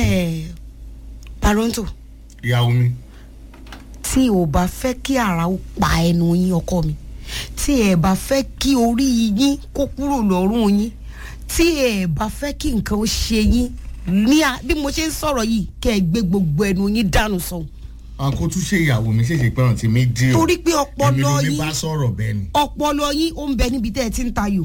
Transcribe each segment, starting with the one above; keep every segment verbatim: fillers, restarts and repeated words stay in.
ẹ Paronto ìyàwó mi tí o bá fẹ́ kí ara ó pa ẹnu yín ọkọ mi tí ẹ bá fẹ́ kí orí yín kó kúrò lọ́rùn yín tí ẹ bá fẹ́ kí nǹkan ó ṣe yín ní bí mo ṣe ń sọ̀rọ̀ yìí kẹ́ ẹ gbé gbogbo ẹnu yín dànù sọ. àkó tún ṣe ìyàwó mi ṣèṣe pé ọ̀n tí mi dí o torí pé ọpọlọ èmi ló yín mi bá sọ̀rọ̀ bẹ́ẹ̀ ni. ọpọlọ yín ó ń bẹ níbi tẹ́ ẹ ti ń tayò.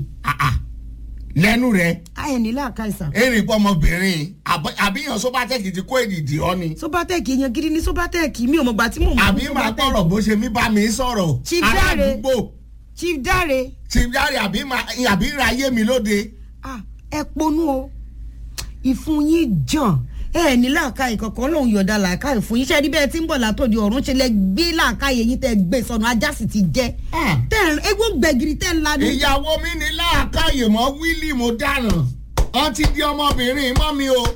lẹ́nu rẹ̀ ayẹ̀ nílẹ̀ àkàìsà. èrè pọ̀ ọmọbìnrin àbíyàn sóbátẹ́ẹ̀kì ti kó èdìdì ọ́ ni. sóbátẹ́ẹ̀kì èèyàn gidi ní sóbátẹ́ẹ̀kì mi ò mọ̀ gbà tí mò ń bọ̀. àbí máa gbọ́rọ̀ bó ṣe mí bá mi sọ̀rọ̀ Chief Dare aládùúgbò Chief Dare. Chief Dare àbí àbí ra ayé mi lóde. ẹ ponú o ìfun yín jàn ẹ ní làákàyè kankan lòun yọ̀ǹda làákàyè fún yín ṣe rí bẹ́ẹ̀ tí ń bọ̀ látòdì ọ̀run ṣe lẹ gbé làákàyè yín tẹ́ gbé sọnù ajá sì ti jẹ́ tẹ́ egbò gbẹ̀gìrì tẹ́ lanu. ìyàwó mi ní làákàyè mọ́ wíìlì mo dáná ọ ti di ọmọbìnrin mọ́ mi o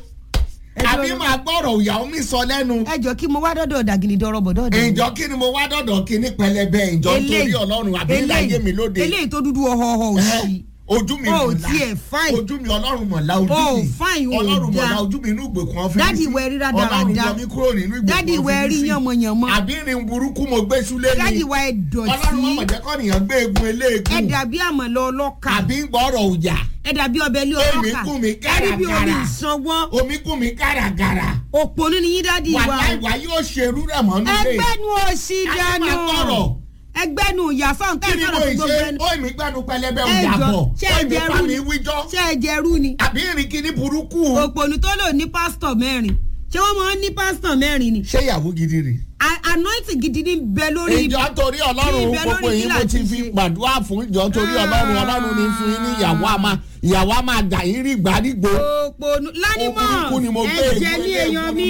àbí máa gbọ́rọ̀ ìyàwó mi sọ lẹ́nu. ẹ jọ kí mo wá dọ́dọ̀ dàgìnì dọ́rọ̀ bọ̀ dọ́dọ̀. ìjọ kí ni mo wá dọ́dọ̀ kí ní pẹlẹbẹ ìjọ torí Ọlọ́run àbí láyé mi lóde. eléyìí tó dúdú ọ̀họ̀ọ̀họ̀ òsì. ojú mi oh, mọ̀lá ojú mi Ọlọ́run mọ̀lá ojú oh, mi fine, oh, Ọlọ́run da. mọ̀lá ojú mi inú ìgbèkùn ọ́fíìsì Daddy wẹ̀ rí rádaràda. Ọlọ́run yọ mí kúrò nínú ìgbèkùn ọ́fíìsì Daddy wẹ̀ rí yànmọ̀yànmọ̀. àbí rin burúkú mo gbé súlé mi Daddy wẹ̀ dọ̀tí. Ọlọ́run mọ̀ jẹ́ kọ́nìyàn gbé egun eléegun ẹ dàbí àmọ̀lọ́ ọlọ́kà. àbí gbọ́rọ̀ òjà ẹ dàbí ọbẹ̀ ilé ọlọ́kà. omi kún mi ẹ rí bí omi gàràgàrà ìsanwó. omi kún mi gàràgàrà òpònú ni yín Daddy wa. wàhálà ìwà yóò ṣerú rẹ̀ mọ́ nílé ẹgbẹ́nu òsì dànù. àti máa gbọ́rọ̀ ẹgbẹ́nu ìyàfọ́ nǹkan kí ni mo ìfọ̀rọ̀ fún gbogbo ṣe ẹnu. ó mi gbẹ́nu pẹlẹbẹ òjàbọ̀ ṣé ó ẹ mi jẹrú pa ni mi wíjọ́ ṣé ẹ jẹrú ni. àbí ìrìn kíní burúkú. òpònú tó lò ní pásítọ̀ mẹ́rin ṣé wọ́n máa ń ní pásítọ̀ mẹ́rin ni. ṣé ìyàwó gidi rè. anointing gidi ní bẹ lórí. ìjọ torí Ọlọ́run gbogbo yìí mo ti fi gbàdúrà fún ìjọ torí Ọlọ́run Ọlọ́run ní fún yín ní ìyàwó àmà ìyàwó àmà dà yín rí gbàdígbò. òpònú lánìmọ̀ ẹ̀jẹ̀ ní èèyàn mi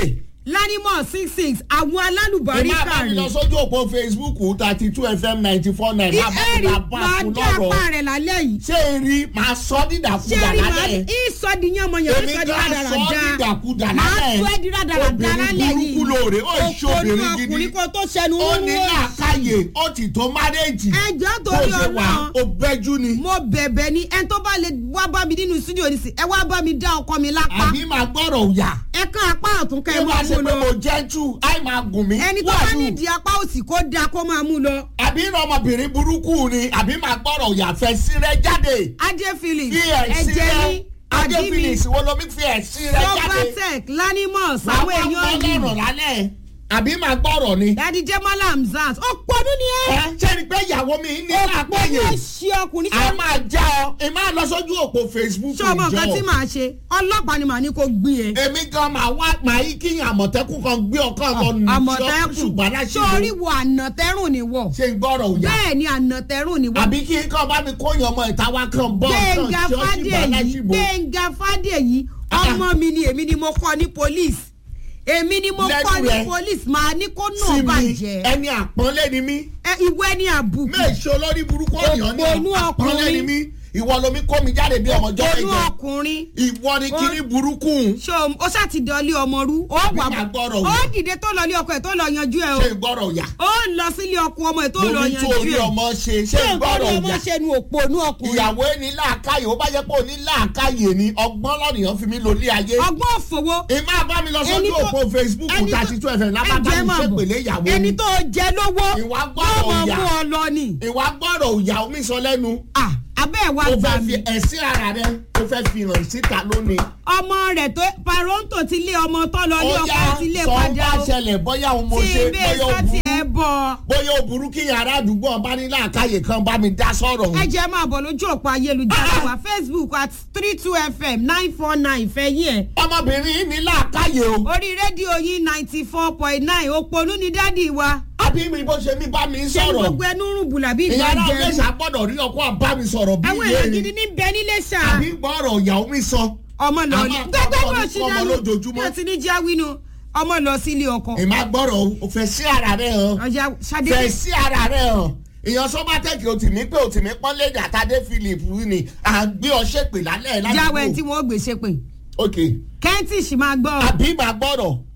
lánìmọ̀ six six àwọn alálùbárí kàrí. ẹ má bá mi lọ sójú òpó Facebook thirty two F M ninety four nine. ìhẹ́rì máa dá apá rẹ̀ lálẹ́ yìí. ṣé eri máa sọ dídàkudà lálẹ́. ṣé eri máa ìsọdìyàn mọ̀ yẹn èmi kan sọ dídàkudà lálẹ́. máa sọ ẹ́ dídàdàdà lálẹ́ yìí. obìnrin burúkú lóore ó ṣe obìnrin gidi. ọkùnrin kan tó ṣẹnu ó ní làákàyè ó ti tó márẹ́jì. ẹjọ́ torí Ọlọ́run ó bẹ́jú ni. mo bẹ̀bẹ̀ ni ẹni tó bá lè wá bá mi nínú studio ní sí ẹ wá bá mi dá ọkọ mi lápá. àbí máa gbọ́rọ̀ òyà. ẹ kàn apá ọ̀tún kẹ́ ẹ máa mú lọ. ẹ wá ṣe pé mo jẹ́ tú àì máa gùn mí. ẹni tó bá nídìí apá òsì kó dáa kó máa mú lọ. àbí ọmọbìnrin burúkú ni àbí máa gbọ́rọ̀ òyà fẹ́ sí rẹ jáde. Ajé Phillips fi ẹ̀ sí rẹ Ajé Adimi, Phillips wo lomi fi ẹ̀ sí rẹ jáde. Sobatech Lanimos àwọn èèyàn máa yìí. gbọ́rọ̀ lálẹ́ àbí máa gbọ́rọ̀ ni. Dadi Jemala Hamzat ó pọnú ni ẹ. ẹ ṣe ni pé ìyàwó mi ní àpẹyẹ. ó ṣe ọkùnrin. a máa já ọ ẹ máa lọ sójú òpó Facebook ìjọ. ṣé ọmọ nǹkan tí màá ṣe ọlọ́pàá ni màá ní kó gbé e. èmi gan máa wá máa yí kí àmọ̀tẹ́kùn kan gbé ọkàn lọ nù. àmọ̀tẹ́kùn sórí wo ànàtẹ́rùn ni wọ̀. ṣé ń gbọ́rọ̀ òyà. bẹ́ẹ̀ ni ànàtẹ́rùn ni wọ̀. àbí kí n kàn bá mi kóyan ọmọ ìta wá kan bọ́ Gbénga Fádèyí Gbénga Fádèyí ọmọ mi ni èmi ni mo kọ́ ní police èmi ni mo kọ́ ní police máa ní kó náà bàjẹ́. ẹni àpọ́nlé ni mí. ìwé ni àbùkù. méjì olórí burúkú ọ̀yàn ní àpọ́nlé ni mí. ìwọ lomi kó mi jáde bí ọmọjọ́ ẹgbẹ́. olú ọkùnrin. ìwọ ni kíní burúkú. ṣé o ṣáà ti dọ̀lé ọmọ rú. ó wà ó dìde tó lọ lé ọkọ ẹ̀ tó lọ yanjú ẹ̀ o. ṣé ìgbọ́rọ̀ yà. ó lọ sílé ọkọ ọmọ ẹ̀ tó lọ yanjú ẹ̀. mo ní torí ọmọ ṣe ṣé ìgbọ́rọ̀ yà. ṣé ọmọ ṣe nu òpònú ọkùnrin. ìyàwó ní làákàyè ó bá jẹ́ pé ó ní làákàyè ni ọgbọ́n lọ́nìyàn fi mí lò ní ayé. ọgbọ́n òfòwò. ìmá bá mi lọ sójú òpó Facebook thirty two F M lábá bá mi ṣépèlé ìyàwó mi. ẹni tó jẹ lówó. ìwà gbọ́rọ̀ yà. ìwà gbọ́rọ̀ yà omi sọ lẹ́nu. abẹ́ wa gbà mí. o fẹ́ fi ẹ̀sìn ara rẹ o fẹ́ fi hàn síta lónìí. ọmọ rẹ̀ tó Paronto ti lé ọmọ tó lọ ní ọkọ ti lé padà o. ó yà sọ bá ṣẹlẹ̀ bóyá o mo ṣe bóyá o burú bọ̀. bóyá o burú kí yàrá àdúgbò ọba ní làákàyè kan bá mi dá sọ̀rọ̀. ẹ jẹ́ máa bọ̀ lójú òpó ayélujára wa Facebook at three two F M nine four nine fẹ́yìn ẹ̀. ọmọbìnrin ní làákàyè o. orí rédíò yín ninety four point nine òpònú ni dádì wa. àbí mi bó ṣe mi bá mi sọ̀rọ̀. ṣé gbogbo ẹnu rún bùlà bí ìgbà jẹun. ìyára ọ̀lẹ́sà gbọ́dọ̀ rí ọkọ àbá mi sọ̀rọ̀ bí àwọn èèyàn gidi ní bẹ nílé ṣá. àbí gbọ́rọ̀ ìyàwó mi sọ. ọmọ lọ ní gbẹgbẹ bó ṣe dánú lójoojúmọ́. yóò ti ní jáwínú ọmọ lọ sílé ọkọ. ìmá gbọ́rọ̀ o fẹ́ sí ara rẹ̀ hàn. fẹ́ sí ara rẹ̀ hàn. èèyàn Sobatech ò tì mí pé ò tì mí pọ́n lédè àtàdé Philip ni à ń gbé ọ ṣépè lálẹ́ ládùúgbò. jáwé tí wọ́n gbé ṣépè. ok. kẹ́ntì sì máa gbọ́. àbí máa gbọ́rọ̀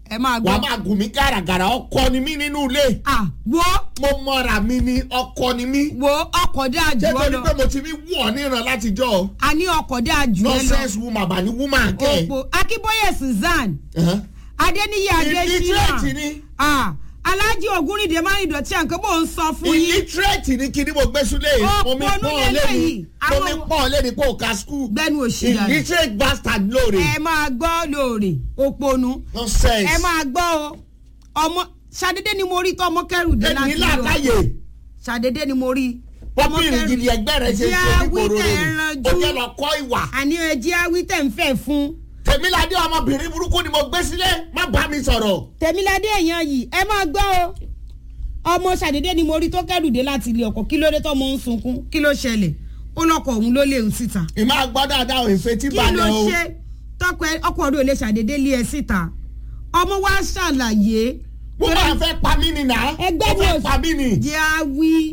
ẹ máa gbọ́. wàá máa gùn mí gàràgàrà ọkọ ni mí nínú ilé. ah wo. mo mọra mi ni ọkọ ni mí. wo ọkọ dáa jù ọ lọ. ṣé torí pé mo ti rí wọ̀ níran látijọ́. a ní ọkọ dáa jù ẹ lọ. nonsense woman bá ní woman kẹ́. òpó Akínbóyè Susan. Uh-huh. Adéníyì Adésínà. illiterate ni. ah Aláàjì Ògúnrìndé máa ń dọ̀tí àǹkẹ́ bò ń sọ fún yín. illiterate ni kí ni mo gbé súlẹ̀ yìí. mo mi pọ́n lẹ́ni mo mi pọ́n lẹ́ni kó o ka school. gbẹ́nu òṣìyà rẹ̀. illiterate bastard lóore. ẹ máa gbọ́ lóore òpònú. nonsense. ẹ máa gbọ́ o ọmọ ṣàdédé ni mo rí tó ọmọ kẹrù dé láti rí o. ẹni láàkáyè. ṣàdédé ni mo rí. ọmọ kẹrù gidi ẹgbẹ́ rẹ̀ ṣe ṣe ní gbòòrò rẹ̀ o jẹ́ lọ kọ́ ìwà. àní ẹjí awítẹ̀ ń fẹ́ fún. Tèmiládé ọmọbìnrin burúkú ni mo gbé sílẹ̀ má bá mi sọ̀rọ̀. Tèmiládé èèyàn yìí ẹ máa gbọ́ o ọmọ ṣàdédé ni mo rí tó kẹ́rù dé láti ilé ọkọ̀ kí ló dé tó mọ ń sunkún kí ló ṣẹlẹ̀ ó lọkọ̀ òun ló lé òun síta. ìmọ̀ àgbọ̀ dáadáa ò ìfẹ́ tí balẹ̀ o. kí ló ṣe tọkọ ọkọ ọdún ilé ṣàdédé lé ẹ síta ọmọ wa ṣàlàyé. mo máa fẹ́ pa mí ni nà. ẹgbẹ́ mi ò pa mí ni. jẹ́ àwí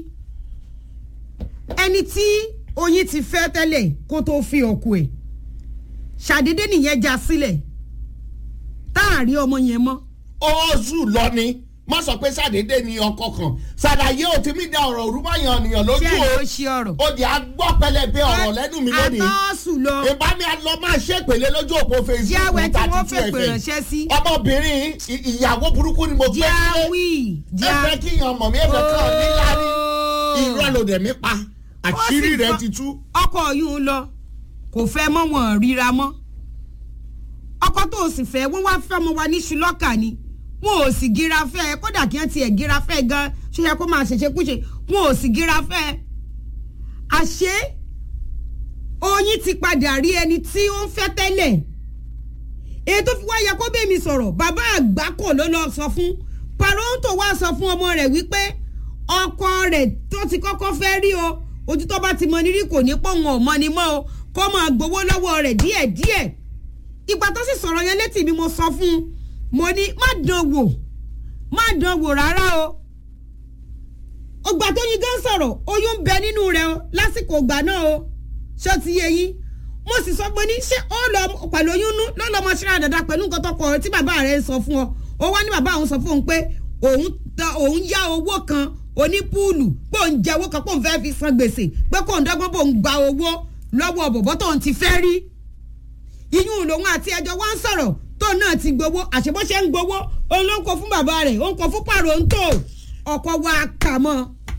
ẹni tí oyin ti fẹ́ tẹ́lẹ̀ kó tó fi ọkọ ẹ̀ ṣàdédé nìyẹn já sílẹ̀ táàrí ọmọ yẹn mọ́. oṣù lọ ni má sọ pé ṣàdédé ni ọkọ kan ṣàlàyé ò tí mi da ọ̀rọ̀ òrùmọ̀yàn nìyàn lójú o. ṣé ẹ ló ṣe ọ̀rọ̀. ó di agbọ́ pẹlẹbẹ ọ̀rọ̀ lẹ́nu mi lónìí. àtọ́sù lọ. ìbá mi lọ máa ṣe ìpele lójú òpó Facebook. jáwé tí wọ́n fẹ́ pè ránṣẹ́ sí. ọmọbìnrin ìyàwó burúkú ni mo gbé sílé. jáwé já. ẹ fẹ́ kí yan mọ̀ mí ẹ fẹ́ kí yan níláárí. irọ́ ló dẹ̀ mí pa àṣírí rẹ̀ ti tú. ọkọ yìí ń lọ kò fẹ́ mọ́ wọn ríra mọ́ ọkọ tó o sì fẹ́ wọ́n wá fẹ́ ọmọ wa ní ṣùlọ́kà ni wọn ò sì gíra fẹ́ kódà kí wọ́n tiẹ̀ gíra fẹ́ gan ṣe yẹ kó máa ṣẹ̀ṣẹ̀ kúṣe wọn ò sì gíra fẹ́ àṣé oyin ti padà rí ẹni tí ó ń fẹ́ tẹ́lẹ̀ èyí tó fi wá yẹ kó bẹ́ẹ̀ mi sọ̀rọ̀ bàbá àgbákò ló lọ sọ fún paronto wá sọ fún ọmọ rẹ̀ wípé ọkọ rẹ̀ tó ti kọ́kọ́ fẹ́ rí o ojú tó bá ti mọ nírí kò ní pọ̀ wọn ò mọ ni mọ́ o kó máa gbowó lọ́wọ́ rẹ̀ díẹ̀díẹ̀ ìgbà tó sì sọ̀rọ̀ yẹn létí mi mo sọ fún un mo ní má dán wò má dán wò rárá o ọgbà tó yin gan sọ̀rọ̀ oyún ń bẹ nínú rẹ̀ o lásìkò ìgbà náà o ṣé ti yé yín mo sì sọ pé ní ṣé ó lọ pẹ̀lú oyún nú ló lọ́ mọ ṣíra dàda pẹ̀lú nǹkan tó kọ tí bàbá rẹ̀ sọ fún ọ ó wá ní bàbá òun sọ fún òun pé òun ta òun yá owó kan oní púùlù pé òun jẹ owó kan pé òun fẹ́ fi san gbèsè pé kò ń dọ́gbọ́n pé òun gba owó lọ́wọ́ bọ̀bọ́ tóun ti fẹ́ rí iyún lòun àti ẹjọ́ wá ń sọ̀rọ̀ tóun náà ti gbowó àṣebọ́ṣe ń gbowó òun ló ń kọ fún bàbá rẹ̀ ó ń kọ fún pàrọ̀ǹtò ọkọ wa kà mọ́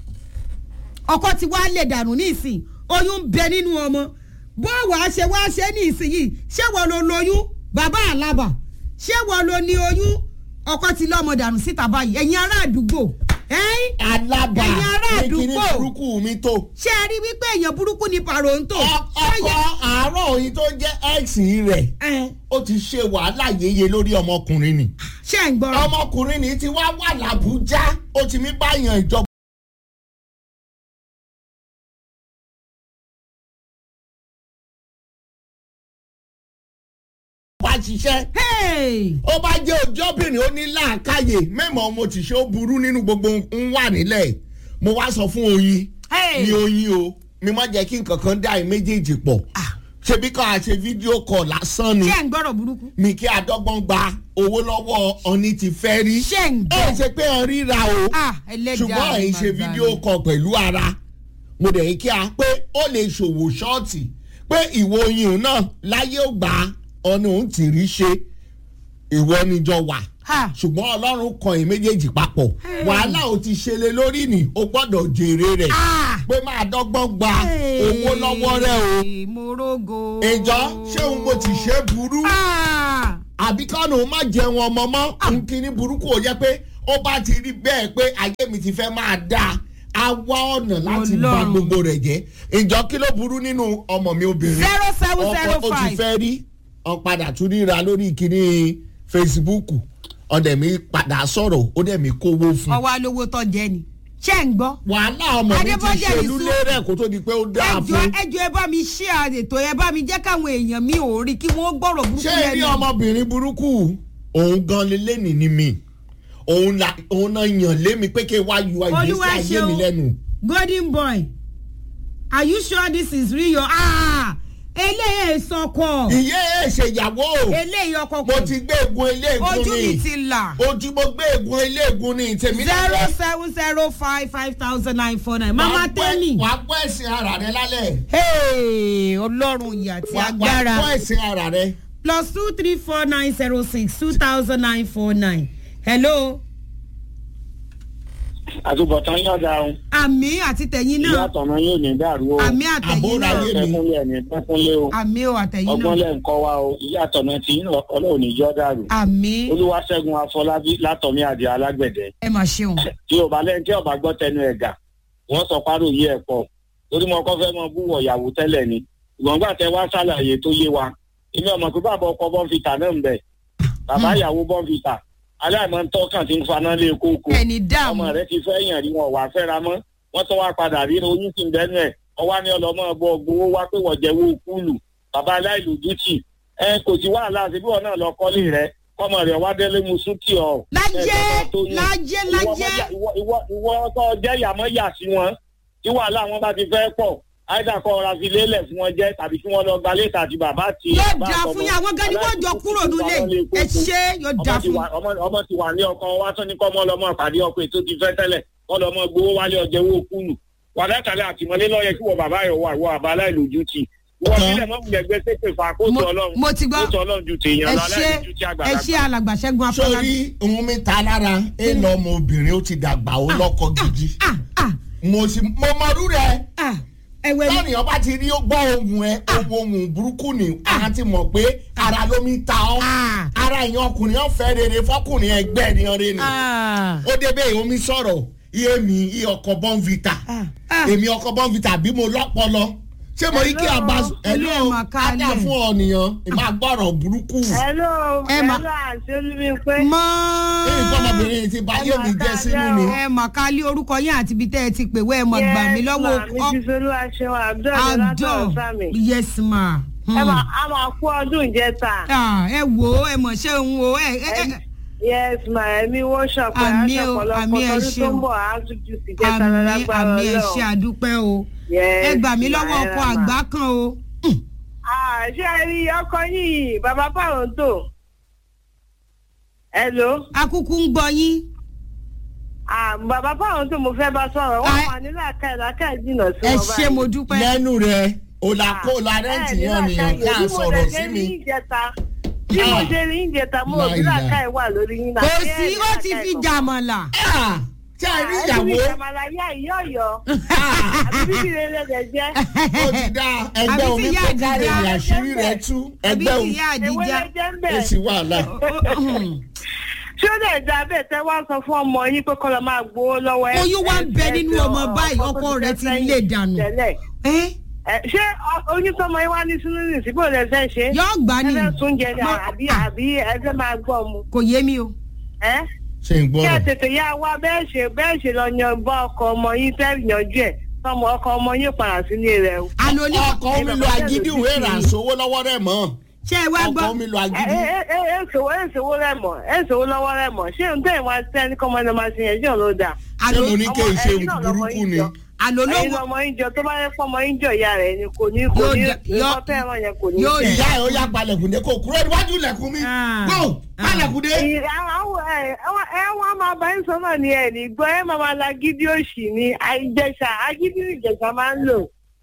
ọkọ ti wá lè dànù ní ìsìn oyún ń bẹ nínú ọmọ bó wàá ṣe wá ṣe ní ìsìn yìí ṣé wọ́n lo lóyún bàbá àlàbà ṣé wọ́n lo ní oyún ọkọ ti lọ́mọ dànù síta báyìí ẹ̀yin ará àdúgbò alábà ẹ̀yin ará ní kíní àdúgbò burúkú mi tó. ṣé ẹ rí wípé èèyàn burúkú ni pàrọ̀ǹtò. ọkọ àárọ̀ òyìn tó jẹ́ x rẹ̀ ó ti ṣe wàhálà yeye lórí ọmọkùnrin ni. ṣé ń gbọ́. ọmọkùnrin ni ti wá wà l'Àbújá ó ti mí báyàn ìjọba. ṣiṣẹ́. ó bá jẹ́ òjọ́bìnrin ó ní làákàyè mẹ́mọ̀ mo ti ṣe ó burú nínú gbogbo ń wà nílẹ̀ mo wá sọ fún oyin ní oyin o mi má jẹ́ kí nǹkan kan dá ẹ méjèèjì pọ̀ ṣebí kan àṣe fídíò kọ̀ lásán ni ṣé ń gbọ́rọ̀ burúkú. mi kí adọ́gbọ́n gba owó lọ́wọ́ ọ̀ní ti fẹ́ rí ṣé ń gbọ́. ẹ ṣe pé ẹ ríra o ṣùgbọ́n ẹ ń ṣe fídíò kọ̀ pẹ̀lú ara mo dẹ̀ kí a pé ó lè ṣòwò ṣọ́ọ̀tì pé ìwọ oyin náà láyé ò gbà á ọ̀nà òun ti rí ṣe ìwọ níjọ wà ṣùgbọ́n ọlọ́run kan ẹ̀ méjèèjì papọ̀ wàhálà ò ti ṣe lé lórí ni o gbọ́dọ̀ jèrè rẹ̀ pé máa dọ́gbọ́n gba owó lọ́wọ́ rẹ̀ o ìjọ ṣé òun mo ti ṣe burú àbí kánú má jẹun ọmọ mọ́ nkíní burúkú ò yẹ pé ó bá ti rí bẹ́ẹ̀ pé ayé mi ti fẹ́ máa dáa a wá ọ̀nà láti bà gbogbo rẹ̀ jẹ́ ìjọ kí ló burú nínú ọmọ mi obìnrin zero seven zero ọkọ ó ti five fẹ́ rí ọ padà tún ríra lórí ìkíní Facebook ọdẹ mi padà sọ̀rọ̀ ó dẹ̀ mi kówó fún. ọwọ́ alówó tó jẹ́ ni ṣé ń gbọ́. wàhálà ọmọ mi ti ṣe lulẹ̀ rẹ̀ kó tó di pé ó dáa fún. ẹjọ́ ẹjọ́ ẹ bá mi ṣe àdètò ẹ bá mi jẹ́ káwọn èèyàn mi ò rí kí wọ́n gbọ́rọ̀ burúkú lẹ́nu. ṣé rí ọmọbìnrin burúkú òun gan lélẹ́nì ni mi òun náà yàn lémi pé kí wá ju ìgbésí ayé mi lẹ́nu. golden boy are you sure this is real? ah eléyè sọkọ. ìyé ẹ̀ ṣèyàwó. eléyè ọkọ kù. mo ti gbé egun eléegun ni. ojú mi ti là. ojú mo gbé egun eléegun ni tèmi náà. zero seven zero five five thousand nine four nine. mama tẹ́mi. wà á gbọ́ ẹ̀sìn ara rẹ lálẹ́. ọlọ́run ìyà tí agbára. wà á gbọ́ ẹ̀sìn ara rẹ. plus two three four nine zero six two thousand nine four nine. hello. àtúbọ̀tán yóò dáhùn. àmì àti tẹ̀yìn náà. ìyá àtọ̀nà yóò ní dàrú o. àmì àtẹ̀yìn náà. àbúrò ní pẹ́kúnlé o. àmì ò àtẹ̀yìn náà. ọgbọ́n lẹ́ ń kọ́ wa o. ìyá àtọ̀nà tí yín ọlọ́run ní jọ́ dàrú. àmì. olúwaṣẹ́gun afọlábí látọ̀mí àdìẹ alágbẹ̀dẹ. ẹ mà ṣeun. tí o bá lẹ́yìn tí ọba gbọ́ tẹnu ẹ̀ gà wọ́n sọ párò yí ẹ̀ pọ̀ torí mo kọ́ fẹ́ mọ búwọ̀ ìyàwó tẹ́lẹ̀ ni ìgbọ̀ngbà tẹ wá sálàyé tó yé wa èmi ọmọ pé bàbá ọkọ bọ́ǹfìtà náà ń bẹ̀ bàbá ìyàwó bọ́ǹfìtà aláìmọ̀ ń tọ́kàn tí ń faná lé kókó ọmọ rẹ ti fẹ́ yàn rí wọn wà fẹ́ra mọ́ wọ́n tó wá padà rí oyún sí bẹ́nu ẹ̀ ọwá ní ọlọ́mọ ọgbọ́ gbowó wá pé wọ́n jẹ́wọ́ kúlù bàbá aláìlójútì ẹ kò sí wàhálà síbí wọn náà lọ kọ́lé rẹ kọ́mọ rẹ wá délé mu súnkì ọ. lájẹ lájẹ lájẹ. ìwọ tó jẹ́ yàmọ́ yà sí wọn tí wàhálà wọn bá ti fẹ́ pọ̀ àìdá kọ́ ọ̀rọ̀ fi lélẹ̀ fún wọn jẹ́ tàbí kí wọ́n lọ gba létà àti bàbá ti. yóò dáa fún yà wọ́n gan ni wọ́n jọ kúrò nílé ẹ ṣe yóò dáa fún. ọmọ ti wà ní ọkọ wa tán ní kọ́ ọmọ ọlọmọ àpàdé ọkọ ètò ti fẹ́ tẹ́lẹ̀ kọ́ lọ́mọ gbowó wálé ọjọ́ owó kúlù wà látàlẹ́ àtìmọ́lé lọ́yẹ kí wọ́n bàbá yọ̀ wà wọ àbá aláìlójú ti. wọ́n sílẹ̀ mọ́ fúnlẹ̀ gbé sépè fà kóòtù ọlọ́run mo ti gbọ́ kóòtù ọlọ́run ju tèèyàn lọ aláìlójú ti àgbàlagbà. ẹ ṣe alàgbàṣẹ́gun afọlábí. sórí ohun mi ta lára ẹ lọ ọmọ obìnrin ó ti dàgbà ó lọ́kọ gidi mo sì mo mọ̀rú rẹ̀ lọ́nìí ọba ti rí gbọ́ ohun ẹ ohun burúkú ni ara ti mọ̀ pé ara ló mi ta ọ́ ara ìyẹn ọkùnrin ọ̀fẹ́ rere fọkùnrin ẹgbẹ́ ni ọ̀rẹ́ ni ó débẹ̀ omi sọ̀rọ̀ iye mi iye ọkọ̀ bọ́ǹvìtà èmi ọkọ̀ bọ́ǹvìtà bí mo lọ́pọlọ ṣé mo rí kí a bá ẹlò ádá fún ọ̀nìyàn ìmọ̀ àgbọ̀rọ̀ burúkú. ẹlò ẹlò àti olúmi pé. mọ́ èyí fọmọbìnrin ti bá yé mi jẹ́ sínú ni. ẹ mà ká lé orúkọ yín àti ibi tẹ́ ẹ ti pè wẹ́ ẹ mọ̀ gbà mí lọ́wọ́. yes ma mi ti solú aṣọ abdul látọ̀ sami. yes ma. ẹ mà á máa kú ọdún ìjẹta. ẹ wò ó ẹ mọ̀ ṣé ń wo ẹ. yes ma ẹ̀mí wọ́n ṣọ̀pẹ́ àṣọpọ̀lọpọ̀ tọdún tó ń bọ̀ àtúntò sí jẹ́ta lágbára ọlọ́run. àmì ẹ ṣe àdúpẹ́ o ẹ gbà mí lọ́wọ́ ọkọ àgbà kan o. ṣé ẹ rí ọkọ yìí bàbá pàrọ̀ǹtò. hello. akúkú ń gbọ́ yín. bàbá pàrọ̀ǹtò mo fẹ́ bá sọ̀rọ̀ wọ́n wà nílẹ̀ àká ẹ̀ láká ẹ̀ jìnnà sí wọn báyìí. ẹ ṣé mo dúpẹ́. lẹ́nu rẹ̀ òlàkóòlà rẹ́ǹtì yẹn nìyẹn ká sọ̀rọ̀ sí mi. bí mo ṣe rí ìjẹta mo ò nílẹ̀ àká ẹ̀ wà lórí yín náà. kò sí ó ti fi jàmọ̀là. tí a rí ìyàwó. ẹbí ìjàmàlà yá ìyá ọ̀yọ́. àbí bíbí rẹ lẹ́dẹ̀ jẹ́. ó ti dá ẹgbẹ́ omi kó kárí ní àṣírí rẹ̀ tú ẹgbẹ́ omi èsì wàhálà. ṣé ó lè dá bẹ́ẹ̀ tẹ́ wá sọ fún ọmọ yín pé kọ́ lọ máa gbowó lọ́wọ́ ẹ̀. oyún wá ń bẹ nínú ọmọ báyìí ọkọ rẹ̀ ti lè dànù. ṣé oyún tọmọ yín wá ní sínú ní ìsìnkú rẹ̀ fẹ́ ṣe. yóò gbá ní. ẹ fẹ́ tún jẹ àbí àbí ẹ fẹ́ máa gbọ́ mu. kò yé mi o. ṣe ń gbọ́rọ̀. kí ẹ tètè yá wa bẹ́ẹ̀ ṣe bẹ́ẹ̀ ṣe lọ yan bá ọkọ ọmọ yín fẹ́ yanjú ẹ̀ tọmọ ọkọ ọmọ yín padà sílé rẹ̀ o. ọkọ omi lo agídí ìwé ìrànṣowó lọ́wọ́ rẹ̀ mọ́. ṣé ẹ wá gbọ́. ọkọ omi lo agídí. ẹ ẹ ẹ ṣòwò ẹ ṣòwò rẹ̀ mọ̀ ẹ ṣòwò lọ́wọ́ rẹ̀ mọ̀ ṣé n tẹ́ ìwà tẹ́ ní kọ́mọ ẹni máa ṣe yẹn jẹ́ ló dà. ṣé mo ní kí n ṣe burúkú ni. àlólówó ẹyin ọmọ yín jọ tó bá yẹ fọmọ yín jọ ìyá rẹ̀ ni kò ní kò ní ìkọ́ tẹ́ ẹ̀rọ yẹn kò ní. ìyá ẹ̀ ó yá palẹ̀kùn dé kó kúrò níwájú lẹ̀kùn mi kó palẹ̀kùn dé. ẹ wọ́n máa bá yín sọ náà ni ẹ̀ ní gbọ́ ẹ máa máa la gidi òṣì ni Ìjẹ̀ṣà agídí Ìjẹ̀ṣà máa ń lò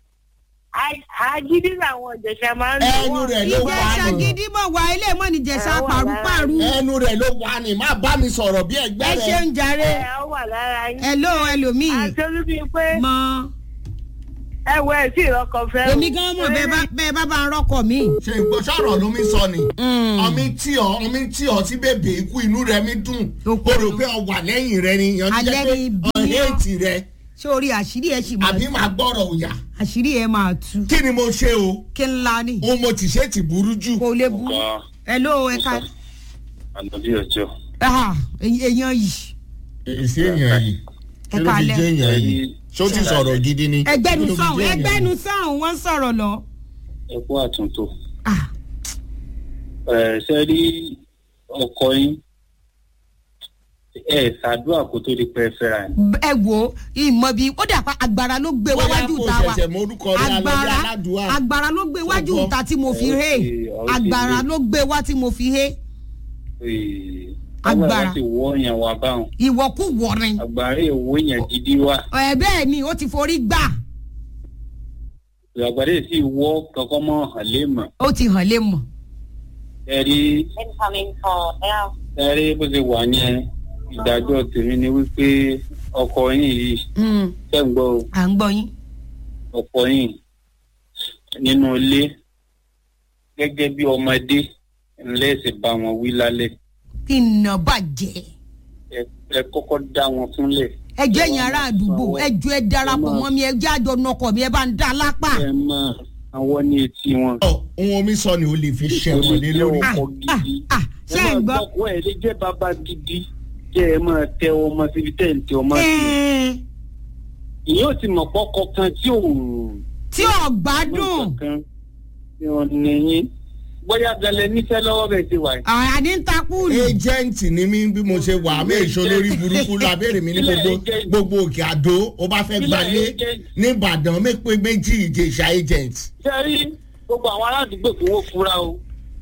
agídí làwọn Ìjẹ̀ṣà máa ń lò. ẹnu rẹ̀ ló wà ní. Ìjẹ̀ṣà gidi mọ̀ wá ilé mọ́ ní Ìjẹ̀ṣà pàrúpàrú. ẹnu rẹ̀ ló wà ní má bá mi sọ̀rọ̀ bí ẹgbẹ́ rẹ̀. ẹ ṣe ń jàre. ẹ ó wà lára yín. ẹ ló ẹlòmíì. àti olúbi pé. mọ. ẹ wọ ẹ tí ìrọkọ fẹ́. èmi gan mọ̀ bẹ́ẹ̀ bá bá ń rọ́kọ̀ mi. ṣe ìgbọ́ sọ̀rọ̀ ló mi sọ ni. ọmí tí ọ ọmí tí ọ sí bèbè ikú inú rẹ mi dùn. o rò pé ọ wà lẹ́yìn rẹ ni ìyànjú jẹ́ pé ọ̀hìn ètì rẹ. ṣé orí àṣírí ẹ ṣì máa tú. àbí máa gbọ́rọ̀ òyà. àṣírí ẹ máa tú. kí ni mo ṣe o. kí n la ni. o mo ti ṣe ti burú jù. kò lè bu. ẹ ló ẹ ká. ànàbí ọjọ́. èèyàn yìí. èsì èèyàn yìí. ẹ kálẹ̀. kí ló fi jẹ́ èèyàn yìí. ṣó ti sọ̀rọ̀ gidi ni. ẹgbẹ́nu sọ̀hún ẹgbẹ́nu sọ̀hún wọ́n sọ̀rọ̀ lọ. ẹ kú àtúntò. ẹ ṣe rí ọkọ yín ẹ ṣàdúrà kó tó di pẹ́ fẹ́ra ni. ẹ wo ìmọ̀ bíi ó dà pa agbára ló gbé wájú ìta wa agbára agbára ló gbé wájú ìta tí mo fi hé agbára ló gbé wá tí mo fi hé. agbára ti wọ yẹn wá báwọn. ìwọ kú wọrin. agbára èwo yẹn gidi wá. ẹ bẹ́ẹ̀ ni ó ti forí gbà. agbára yìí sì wọ kankan mọ́ hàn lé mọ̀. ó ti hàn lé mọ̀. ẹ rí ẹ rí bó ṣe wà yẹn ìdájọ́ tèmi ni wípé ọkọ yín yìí ṣẹ́ ń gbọ́ o. à ń gbọ́ yín. ọkọ yín nínú ilé gẹ́gẹ́ bí ọmọdé ńlẹ́sìn bá wọn wí lálẹ́. kí n nà bàjẹ́. ẹ kọ́kọ́ dá wọn fúnlẹ̀. ẹ jẹ́ yín ará àdúgbò ẹ jọ ẹ darapọ̀ mọ́ mi ẹ jẹ́ àjọ nọkọ̀ mi ẹ bá ń dá lápá. ẹ máa àwọn ní etí wọn. ohun omi sọ ni o lè fi ṣẹ̀wọ̀n lé lórí. ṣé ẹ gbọ́. ẹ máa gbọ́ ẹ lè jẹ́ bàbá gidi jẹ́ ẹ máa tẹ ọmọ síbi tẹ̀ ń tẹ ọmọ sí. ìyẹn ò ti mọ̀ pọ́kọ kan tí ò. tí ò gbádùn. tí ò nìyí bóyá galẹ̀ nífẹ̀ẹ́ lọ́wọ́ bẹ́ẹ̀ ti wà. àní ń takú ni. agent ni mí bí mo ṣe wà mí èso lórí burúkú lábẹ́rẹ́ mi ní gbogbo gbogbo òkè àdó ó bá fẹ́ gbalé ní Ìbàdàn mẹ́pẹ́ méjì Ìjẹ̀ṣà agent. sẹ́rí gbogbo àwọn aládùúgbò kò wọ́n fura o.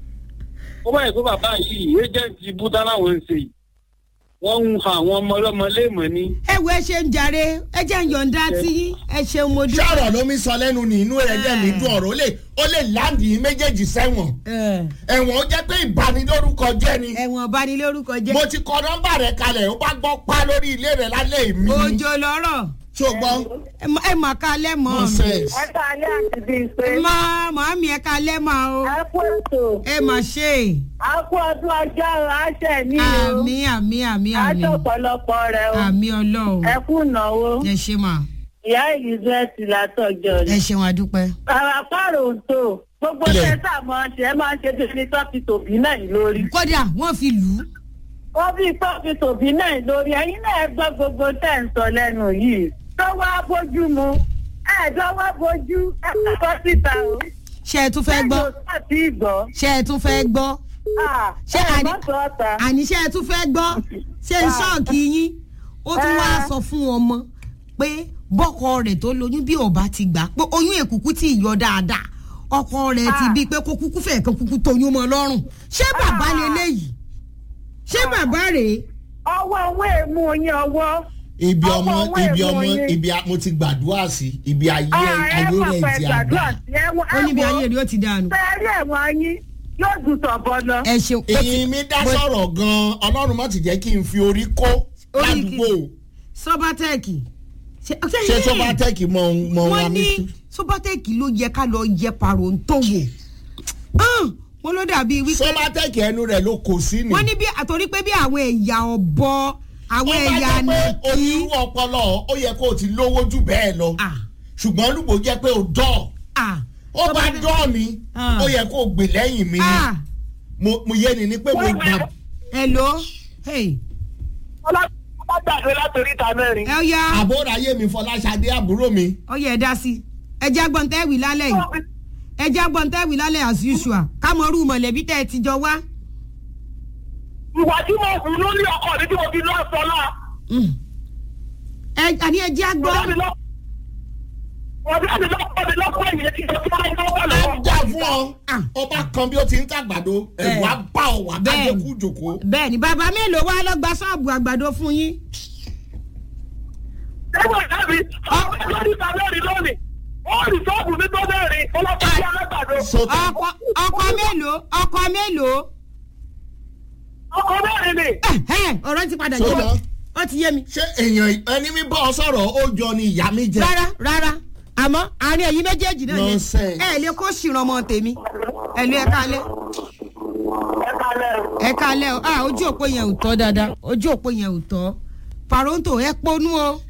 ó bá yẹ kó bàbá yìí agent búdá láwọn ń ṣe yìí wọ́n ń ha àwọn ọmọ ọlọ́mọ léèmọ̀ ni. ẹ wo ẹ ṣe ń jàre ẹ jẹ́ ń yọ̀ǹda tí ẹ ṣeun mo dúró. sọ̀rọ̀ ló mi sọ lẹ́nu ní inú rẹ̀ jẹ́ mi dùn ọ̀rọ̀ ó lè ó lè láǹdì méjèèjì sẹ́wọ̀n. ẹ̀wọ̀n ó jẹ́ pé ìbanilórúkọ jẹ́ ni. ẹ̀wọ̀n ìbanilórúkọ jẹ́. mo ti kọ nọ́mbà rẹ̀ kalẹ̀ ó bá gbọ́ pa lórí ilé rẹ̀ lálẹ́ mi. òjò lọ́rọ̀. tí o gbọ́. ẹ mà kalẹ̀ mọ́ mi. ẹ kalẹ̀ àti bíi pé. má màámi ẹ kalẹ̀ mà o. ẹ kú ètò. ẹ mà ṣe. a kú ọdún ọjọ́ àṣẹ ní o. àmì àmì àmì àmì. àjọ ọ̀pọ̀lọpọ̀ rẹ o. àmì Ọlọ́run. ẹ kú ìnáwó. ẹ ṣe mà. ìyá Elizabeth látọjọ́ ni. ẹ ṣeun adúpẹ́. bàbá pààrọ̀ ń tò gbogbo tẹ́sà máa ń ṣe ẹ máa ń ṣe bíi tọ́pì tòbí náà lórí. kódà wọ́n fi lù ú. wọ́n fi tọ́pì tòbí náà lórí ẹ̀yin náà gbọ́ gbogbo tẹ́ ń sọ lẹ́nu yìí tó wá bójú mu ẹ̀ẹ́dọ́ wá bójú ẹ̀kọ́ síta o. ṣé ẹ tún fẹ́ gbọ́. ṣé ẹ tún fẹ́ gbọ́. ṣé àní ṣé ẹ tún fẹ́ gbọ́. ṣé ń ṣọ́ọ̀kì yín ó tún wá sọ fún ọmọ pé bọ́kọ rẹ̀ tó lóyún bí ọba ti gbà pé oyún èkùkù ti yọ dáadáa ọkọ rẹ̀ ti bí pé kó kúkú fẹ̀ kan kúkú tóyún mọ́ lọ́rùn ṣé bàbá lélẹ́yìí ṣé bàbá rèé. ọwọ́ owó èmu oyin ọwọ́. ibi ọmọ ibi ọmọ ibi mo ti gbàdúrà sí ibi ayé ayé rẹ̀ ti àgbà. ó níbi ayé rẹ̀ ó ti dànù. bẹ́ẹ̀ni ẹ̀wọ̀n yín yóò dùn tọ̀bọ lọ. ẹ ṣeun. èyí mi dá sọ̀rọ̀ gan-an ọlọ́run má ti jẹ́ kí n fi orí kó ládùúgbò. sọ́bátẹ́ẹ̀kì. ṣé sọ́bátẹ́ẹ̀kì mọ mọ wa mi. wọ́n ní sọ́bátẹ́ẹ̀kì ló yẹ ká lọ yẹ pàrọ̀ ń tó wò. wọ́n ló dàbí wípé. sọ́bátẹ́ẹ̀kì ẹnu rẹ̀ ló kò sí ni. wọ́n ní bí àtòrí pé bí àwọn ẹ̀yà ọ̀bọ àwọn ẹ̀yà nàkí. ó bá jẹ́ pé onírú ọpọlọ ó yẹ kó o ti lówó jù bẹ́ẹ̀ lọ. ṣùgbọ́n olùgbò jẹ́ pé o dọ̀. ó bá dọ̀ mi ó yẹ kó o gbè lẹ́yìn mi ni. mo yé ni ni pé mo gbà. hello. ọlọ́gbàgbé látòrí ìta mẹ́rin. ẹ ya. àbúrò ayé mi Fọláṣadé àbúrò mi. ó yẹ ẹ dá sí ẹ jẹ́ agbọ̀ntẹ́wì lálẹ́ yìí ẹ jẹ́ agbọ̀ntẹ́wì lálẹ́ as usual kámọ́rú mọ̀lẹ́bí tẹ́ ẹ ti jọ wá. ìwà tí mo hù lórí ọkọ mi tí mo fi lọ sọ náà. ẹ àní ẹ jẹ́ agbọ́. ọ̀dọ́ mi lọ́kọ̀ mi lọ́kọ̀ ìyẹn tí mo fi máa ń lọ́wọ́ lọ́wọ́. ẹ jà fún ọ ọba kan bí ó ti ń tàgbàdo ẹ̀rù á bá ọ wà kájọ kú jòkó. bẹ́ẹ̀ni bàbá mélòó wá lọ gba ṣọ́ọ̀bù àgbàdo fún yín. ẹ̀wọ̀n ìyá mi ọ̀rọ̀ lórí ìta lórí lónìí wọ́n rí ṣọ́ọ̀bù mi tó bẹ̀rẹ̀ ọlọ́pàá yá lọ́gbàdo. ọkọ mélòó ọkọ mélòó. ọkọ mẹ́rin ni. ọ̀rọ̀ ti padà yé mi ó ti yé mi. ṣé èèyàn ẹni mi bọ́ ọ sọ̀rọ̀ ó jọ ni ìyá mi jẹ. rárá rárá àmọ́ àárín ẹ̀yin méjèèjì náà yẹn Nonsense. ẹ lè kó ṣìràn ọmọ tèmi ẹ lé ẹ kálẹ̀ ẹ kalẹ̀ o. ẹ kálẹ̀ o ah ojú òpó yẹn ò tọ́ dáadáa ojú òpó yẹn ò tọ́ pàrọ̀ǹtò ẹ ponú o.